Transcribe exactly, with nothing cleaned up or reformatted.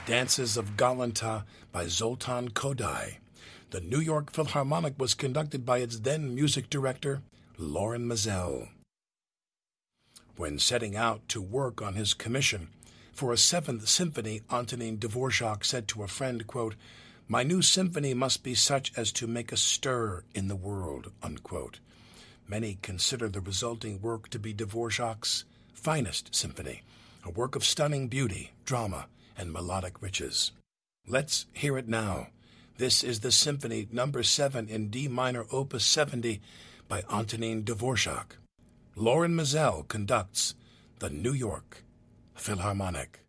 Dances of Galanta by Zoltan Kodály. The New York Philharmonic was conducted by its then music director, Lorin Maazel. When setting out to work on his commission for a Seventh Symphony, Antonin Dvorak said to a friend, quote, "My new symphony must be such as to make a stir in the world," unquote. Many consider the resulting work to be Dvorak's finest symphony, a work of stunning beauty, drama, and melodic riches. Let's hear it now. This is the Symphony Number seven in D minor, Opus seventy, by Antonin Dvorak. Lorin Maazel conducts the New York Philharmonic.